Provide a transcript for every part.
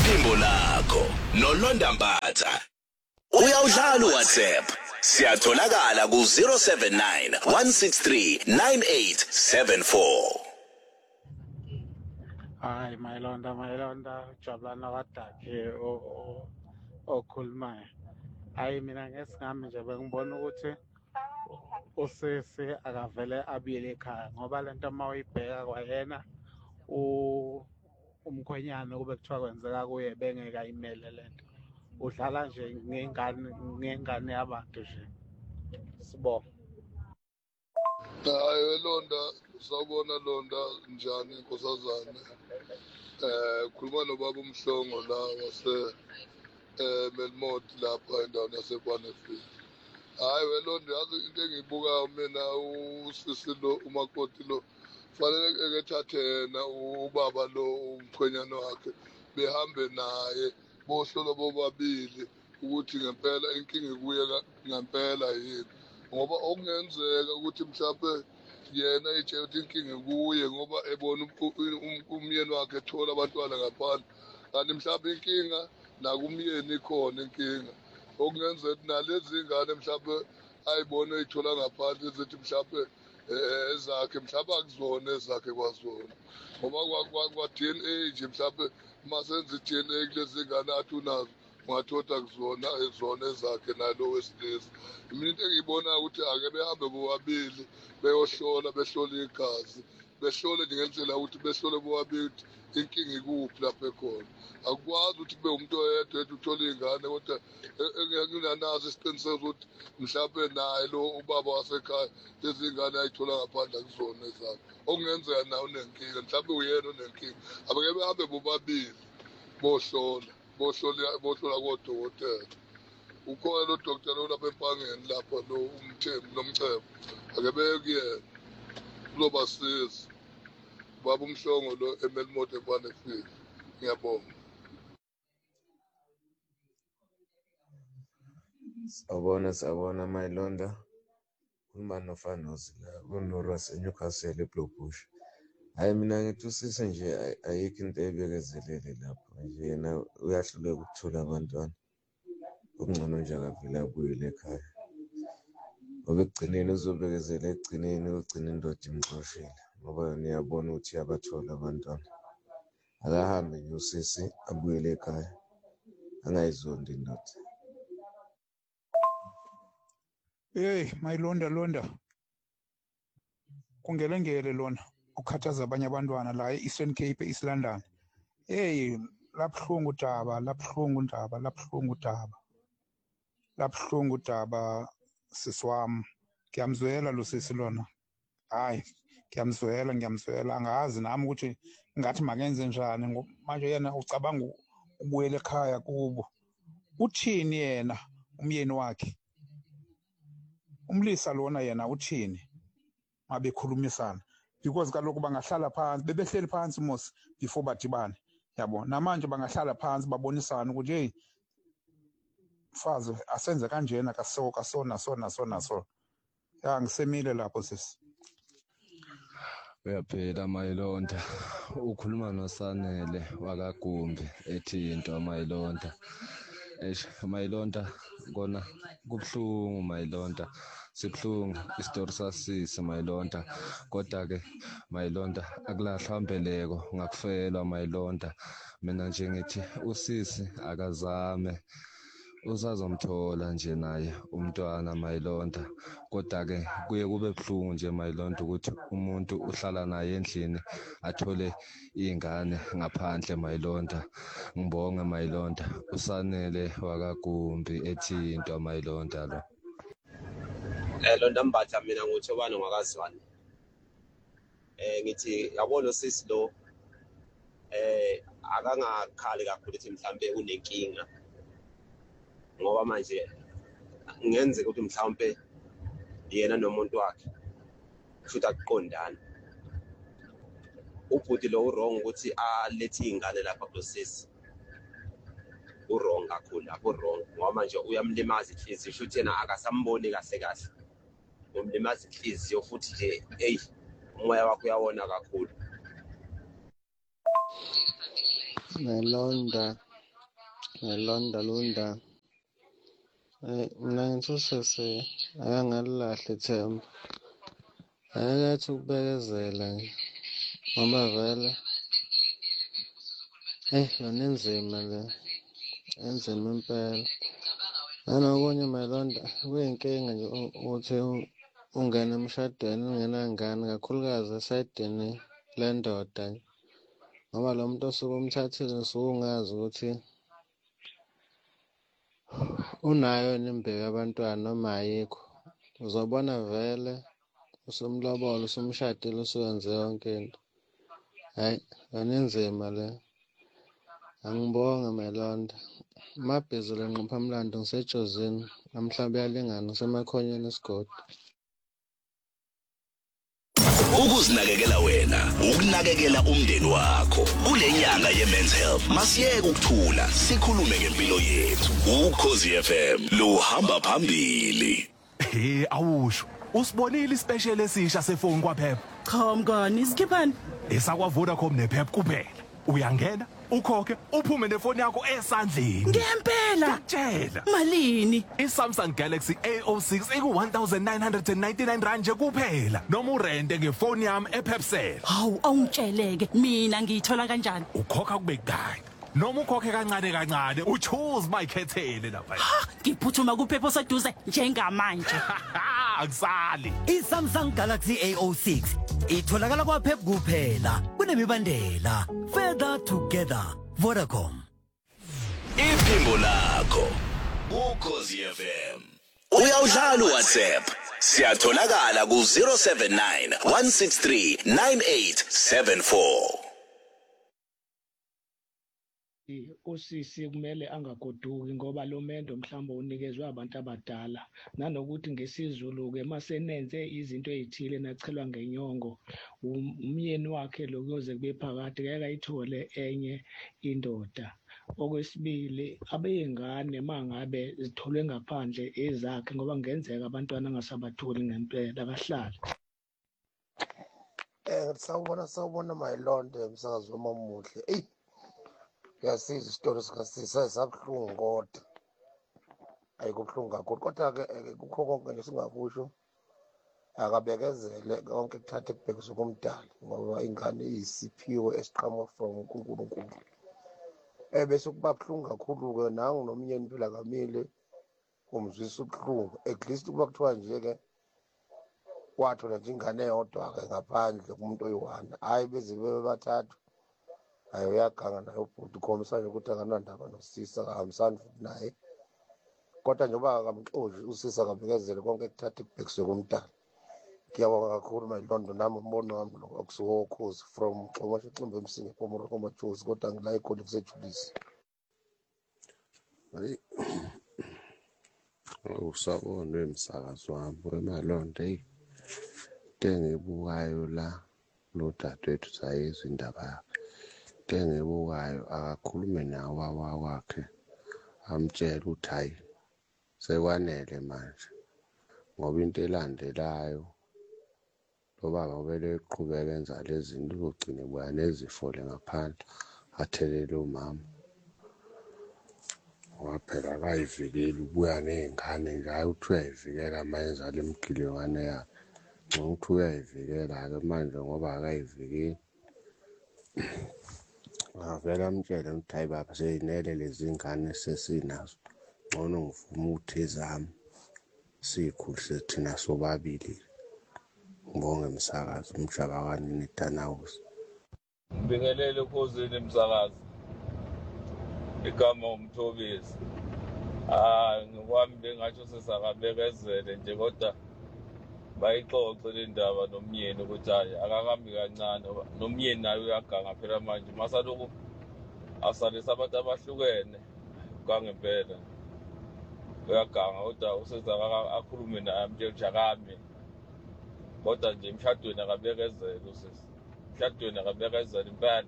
Uphimbo lakho noLonda Mbatha. Uyawudlala uWhatsApp. Siyatholakala ku 079 163 9874. Hayi mayilonda Jabulani Wadakhe okhulumayo. Hayi mina ngesingami nje bengibona ukuthi usisi akavele abuyele ekhaya ngoba lento uma uyibheka kwayena umkhwenyana kube kuthiwa kwenzeka kuye bengeke ayimele lento. Udlala nje ngengane yabantu nje. Sibonga. Hayi Londa, sawubona Londa njani nkosazane. Khuluma nobaba uMhlongo la wase Melmot lapha endaweni yaseBanefit. Hayi welonda yazi into engiyibukayo mina usisi lo umakoti lo fanele ekethathe yena ubaba lo umkhwenyana wakhe behambe naye bohlolo bobabili ukuthi ngempela inkinga kuye ngempela yini ngoba okungenzeka ukuthi mhlawumbe yena etshela ukuthi inkinga kuye ngoba ebona umyeni wakhe ethola abantwana ngaphandle kanti mhlawumbe inkinga nakumyeni ikhona inkinga okungenzeka ukuthi nalezi ngane mhlawumbe ayibone eyithola ngaphandle ezithi mhlawumbe ezakhe mhlawumbe akuzona ezakhe kwazona ngoba kwa-DNA nje mhlawumbe uma senza i-DNA kulezi ngane athi unazo ungathoda kuzona ezona ezakhe nalo wesilisa. Mina into engiyibonayo ukuthi ake behambe bobabili beyohlola behlole igazi behlole nje ngendlela ukuthi behlole bobabili inkinga ikuphi lapho ekhona. Akukwazi ukuthi kube umuntu oyedwa ethi uthola iy'ngane kodwa nginanazo isiqiniseko ukuthi mhlawumbe naye lo ubaba wasekhaya lezi ngane ayithola ngaphandle akuzona ezakhe okungenzeka nawe unenkinga mhlawumbe uyena onenkinga abake behambe bobabili bohlola kodokotela. Ukhona lo dokotela lo lapha empangeni lapha lo nomchemo ake beye kuyena uzobasiza baba uMhlongo lo eMelmot eBanefit. Ngiyabonga. Sawubona mayilonda ukhuluma noFanosi la uNuru waseNewcastle eBlowbush. Hayi mina ngithi usisi nje ayikho into ebekezelele lapho nje yena uyahluleka ukuthola abantwana okungcono nje akavele abuyele ekhaya ngoba ekugcineni uzobekezela ekugcineni ugcina indoda imxoshile ngoba yona iyabona ukuthi yabathola abantwana. Akahambe nje usisi abuyele ekhaya angayizondi indoda. Hey mayilonda kungelengele lona ukhathaza abanye abantwana la e-Eastern Cape e-East London. Hey laphuhlungu udaba sisi wami ngiyamzwela lo sisi lona. Hayi ngiyamzwela angazi nami ukuthi ngathi makenze njani ngoba manje yena ucabanga ukubuyela ekhaya kubo. Uthini yena umyeni wakhe umlisa lona yena uthini mabekhulumisana because kaloku bangahlala phansi bebehleli phansi mos before badibane yabo namanje bangahlala phansi babonisana ukuthi hey mfazi asenze kanjena kaso ya ngisemile lapho sisi. Uyaphila mayilonda ukhuluma noSanele wakaGumbi ethi into mayilonda mayilonda kona kubhlungu mayilonda sibhlungu isitori sasisi mayilonda kodwa ke mayilonda akulahlwa mbeleko ngakufelwa mayilonda mina nje ngithi usisi akazame usazomthola nje naye umntwana mayilonda kodwa ke kuye kube buhlungu nje mayilonda ukuthi umuntu uhlala naye endlini athole izingane ngaphandle mayilonda. Ngibonge mayilonda uSanele wakaGumbi ethi into mayilonda lo. Londa Mbatha mina nguThobani ngwakaZwane. Ngithi yabona sisi lo akangakhali kakhulu ukuthi mhlambe unenkinga ngoba manje ngenzeka ukuthi mhlambe yena nomuntu wakhe futhi akuqondana. Ubhuti lo wrong ukuthi alethe izingane lapha kusisi. Wrong kakhulu lapho wrong ngoba manje uyamlimaza inhliziyo futhi yena akasamboni kahle. Umlimaza inhliziyo futhi nje hey umoya wakho uyawona kakhulu. Mayilonda ngelonda lunda. Mina ngithi usese akangalilahle ithemba. Akathi ukubekezela nje. Ngoba vele yona inzima le. Enzima impela. Nanokunye Mayilonda kuyinkinga nje ukuthi ungena emshadweni ungenangane kakhulukazi esayidini lendoda nje. Ngoba lo muntu osuke umthathile usuke ungazi ukuthi unayo imbewu yabantwana noma ayikho. Uzobona vele usumlobola usumshadile usuyenze yonke into. Hayi, yona inzima le. Angibonge Mayilonda. Mabhizile Nqophamlando ngisejozini namhlanje uyalingana ngisemakhonyeni esigodi. Ukuzinakekela wena, ukunakekela umndeni wakho. Kule nyanga ye-Men's Health, masiyeke ukuthula, sikhulume ngempilo yethu. Ukhozi FM, luhamba phambili. Awusho. Usibonile ispecial esisha sefoni kwaPep? Cha mngani, isikhiphani? Esakwa Vodacom nePep kuphela. Uyangena, ukhokhe, uphume nefoni yakho esandleni. Ngempela. Tshela. Malini? iSamsung Galaxy A06 iku-1,999 rand nje kuphela. Noma urente ngefoni yami ePepcell. Hawu, awungitsheleke mina ngiyithola kanjani? Ukhokha kube kanye. Noma ukhokhe kancane kancane, uchoose mayikhethele lapha. Ngiphuthuma kuPep oseduze njengamanje. Akusali. iSamsung Galaxy A06 itholakala kwaPep kuphela. Kunemibandela. Further together. Vodacom. Iphimbo lakho. Ukhozi FM. Uyawudlala uWhatsApp. Siyatholakala ku 079 163 9874. Usisi kumele angagoduki ngoba lo mendo mhlawumbe unikezwe abantu abadala, nanokuthi ngesiZulu-ke masenenze izinto ezithile nachelwa ngenyongo umyeni wakhe lo kuyoze kube phakade ngeke ayithole enye indoda. Okwesibili, abeyingane mangabe zitholwe ngaphandle ezakhe ngoba kungenzeka abantwana angasabatholi ngempela kahlali. Sawubona Mayilonda umsakazi wamamuhle. Eyi, ngiyasiza isitori sikasisa sabuhlungu kodwa ayikubuhlungu kakhulu, kodwa-ke kukho konke nje singakusho akabekezele konke kuthathe kubhekiswe kumdali ngoba ingane iyisiphiwo esiqhamuka from kuNkulunkulu. Bese kuba buhlungu kakhulu-ke nangu nomyeni phela kamile umzwisa ubuhlungu. At least kuba kuthiwa nje-ke wathola nje ingane eyodwa-ke ngaphandle kumuntu oyi-one, hhayi beze bebe bathathu. Hayi uyaganga naye ubhuti ukhombisa nje ukuthi akanandaba nosisa akahambisani futhi naye, kodwa njengoba akamxoshi usisa akabekezele konke kuthathe kubhekiswe kumdala. Ngiyabonga kakhulu Mayilonda, nami umbono wami lo akusiwo Ukhozi from Xomasho Ximba Emsinge Pomoro Komachozi, kodwa ngila iGoli kusejulisi. Hayi, usabona wemsakazi wami weMalonda, into engibukayo la lo dadewethu sayizwa indaba yakhe. Into engibukayo akakhulume nawawa wakhe amtshela ukuthi hayi sekwanele manje, ngoba into elandelayo lo baba ubele eqhubeka enza lezi zinto uzogcina ebuya nezifo le ngaphandle athelele umama. Ngoba phela akayivikeli ubuya ney'ngane nje, hhayi ukuthi uyayivikela mayenza le mgilingwane yakhe. Ngcono ukuthi uyayivikela-ke manje ngoba akayivikeli. Ngavele amtshele ukuthi hayi baba sey'nele lezi ngane sesinazo, ngcono ngivuma ukuthi ezami siy'khulishe thina sobabili. Ngibonge msakazi umjabakani netanawusi. Ngibingelele Ukhosini emsakazi, igama uMthobisi. Ngokwami bengatsho sesakabekezele nje, kodwa bayixoxe le ndaba nomyeni ukuthi hayi akakambi kancane, nomyeni naye uyaganga phela manje masalokhu asalisa abantu abahlukene kangempela uyaganga, kodwa useza akhulume naye amtshela ukuthi akami, kodwa nje emshadweni akabekezele usisi, emshadweni akabekezele impela.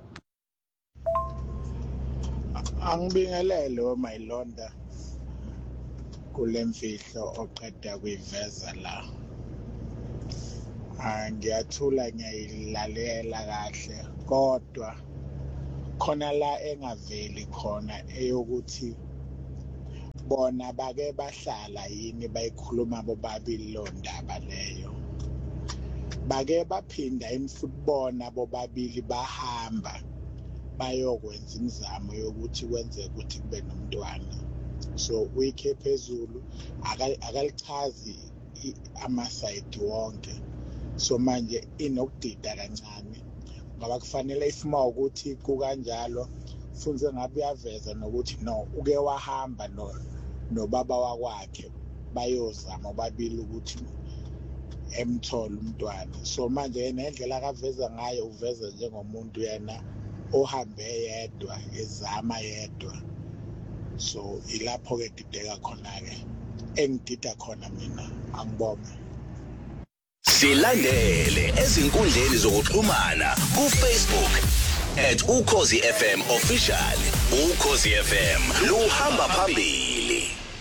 Angibingelele Mayilonda kule mfihlo oqeda kuyiveza la. Ngiyathula ngiyayilalela kahle, kodwa khona la engaveli khona eyokuthi bona bake bahlala yini bayikhuluma bobabili lo ndaba leyo. Bake baphinda imfutbona bobabili bahamba bayokwenza imizamo yokuthi kwenzeke ukuthi kube nomntwana. So uyikhe phezulu akalichazi amasayidi wonke. So manje inokudida kancane ngoba kufanele ifuma ukuthi kukanjalo funze ngabe uyaveza nokuthi no uke wahamba nobaba wakwakhe bayozama obabili ukuthi emthola umntwana. So manje yena indlela akaveza ngayo uveza njengomuntu yena ohambe yedwa ezama yedwa. So ilapho ke dideka khona ke engidida khona mina angibonge. Silandele ezinkundleni zokuxhumana ku-Facebook @ukhozi FM official. Ukhozi FM luhamba phambili.